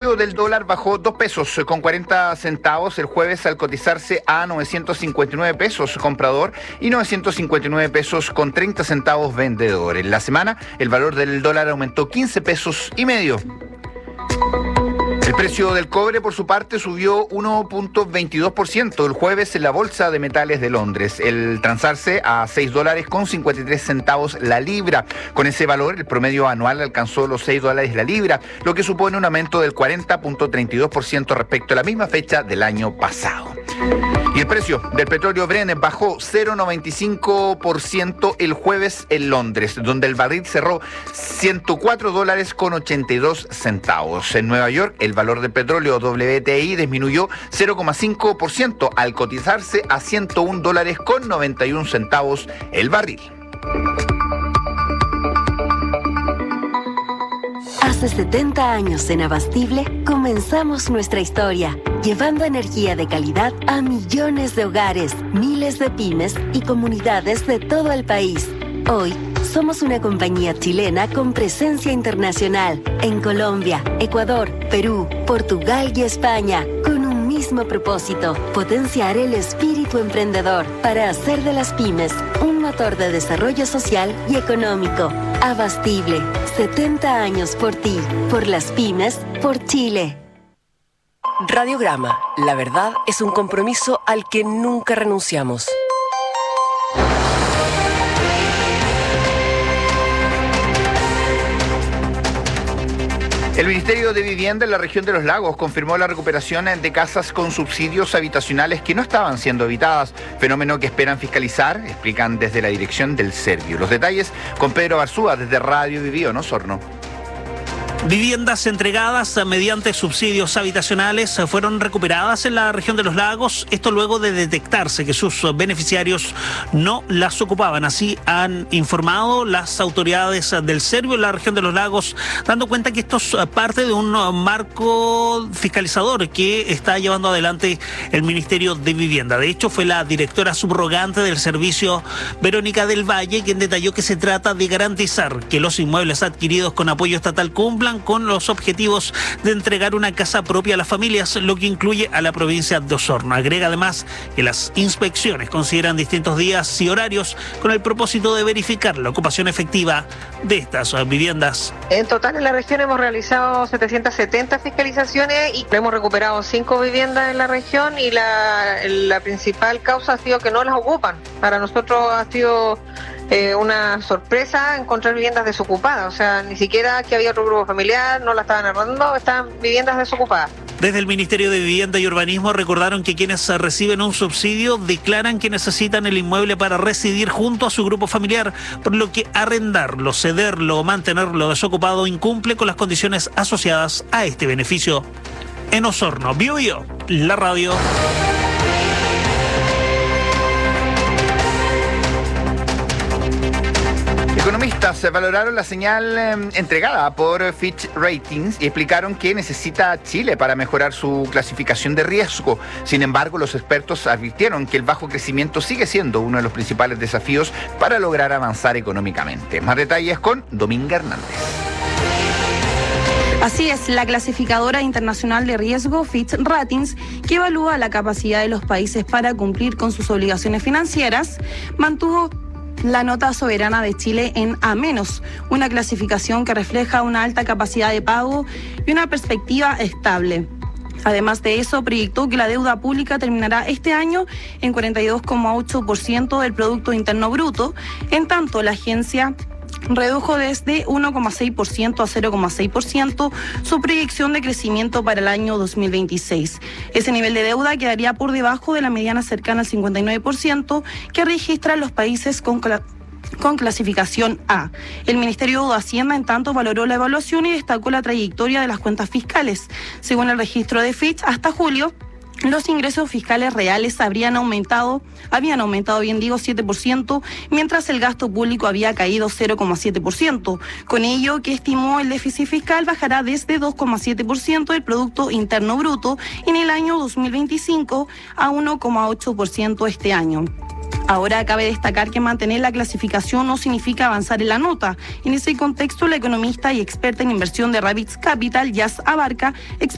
precio del dólar bajó 2 pesos con 40 centavos el jueves al cotizarse a 959 pesos comprador y 959 pesos con 30 centavos vendedor. En la semana, el valor del dólar aumentó 15 pesos y medio. El precio del cobre, por su parte, subió 1.22% el jueves en la Bolsa de Metales de Londres, el transarse a $6.53 la libra. Con ese valor, el promedio anual alcanzó los $6 la libra, lo que supone un aumento del 40.32% respecto a la misma fecha del año pasado. Y el precio del petróleo Brent bajó 0.95% el jueves en Londres, donde el barril cerró $104.82. En Nueva York, el valor del petróleo WTI disminuyó 0.5% al cotizarse a $101.91 el barril. Hace 70 años en Abastible comenzamos nuestra historia, llevando energía de calidad a millones de hogares, miles de pymes y comunidades de todo el país. Hoy somos una compañía chilena con presencia internacional en Colombia, Ecuador, Perú, Portugal y España, con un mismo propósito: potenciar el espíritu emprendedor para hacer de las pymes un motor de desarrollo social y económico. Abastible, 70 años por ti, por las pymes, por Chile. Radiograma, la verdad es un compromiso al que nunca renunciamos. El Ministerio de Vivienda en la región de Los Lagos confirmó la recuperación de casas con subsidios habitacionales que no estaban siendo habitadas, fenómeno que esperan fiscalizar, explican desde la dirección del Servio. Los detalles con Pedro Barzúa desde Radio Vivío, ¿no, Osorno? Viviendas entregadas mediante subsidios habitacionales fueron recuperadas en la región de Los Lagos, esto luego de detectarse que sus beneficiarios no las ocupaban. Así han informado las autoridades del Servio en la región de Los Lagos, dando cuenta que esto es parte de un marco fiscalizador que está llevando adelante el Ministerio de Vivienda. De hecho, fue la directora subrogante del servicio, Verónica del Valle, quien detalló que se trata de garantizar que los inmuebles adquiridos con apoyo estatal cumplan con los objetivos de entregar una casa propia a las familias, lo que incluye a la provincia de Osorno. Agrega además que las inspecciones consideran distintos días y horarios con el propósito de verificar la ocupación efectiva de estas viviendas. En total en la región hemos realizado 770 fiscalizaciones y hemos recuperado 5 viviendas en la región, y la principal causa ha sido que no las ocupan. Para nosotros ha sido una sorpresa encontrar viviendas desocupadas, o sea, ni siquiera que había otro grupo familiar, no la estaban arrendando, estaban viviendas desocupadas. Desde el Ministerio de Vivienda y Urbanismo recordaron que quienes reciben un subsidio declaran que necesitan el inmueble para residir junto a su grupo familiar, por lo que arrendarlo, cederlo o mantenerlo desocupado incumple con las condiciones asociadas a este beneficio. En Osorno, Vivío, la radio. Economistas valoraron la señal entregada por Fitch Ratings y explicaron que necesita Chile para mejorar su clasificación de riesgo. Sin embargo, los expertos advirtieron que el bajo crecimiento sigue siendo uno de los principales desafíos para lograr avanzar económicamente. Más detalles con Dominga Hernández. Así es, la clasificadora internacional de riesgo Fitch Ratings, que evalúa la capacidad de los países para cumplir con sus obligaciones financieras, mantuvo la nota soberana de Chile en A-, una clasificación que refleja una alta capacidad de pago y una perspectiva estable. Además de eso, proyectó que la deuda pública terminará este año en 42,8% del Producto Interno Bruto, en tanto la agencia redujo desde 1,6% a 0,6% su proyección de crecimiento para el año 2026. Ese nivel de deuda quedaría por debajo de la mediana cercana al 59% que registran los países con clasificación A. El Ministerio de Hacienda, en tanto, valoró la evaluación y destacó la trayectoria de las cuentas fiscales. Según el registro de Fitch, hasta julio, los ingresos fiscales reales habían aumentado 7%, mientras el gasto público había caído 0,7%. Con ello, que estimó el déficit fiscal bajará desde 2,7% del Producto Interno Bruto en el año 2025 a 1,8% este año. Ahora cabe destacar que mantener la clasificación no significa avanzar en la nota. En ese contexto, la economista y experta en inversión de Rabbits Capital, Jazz Abarca,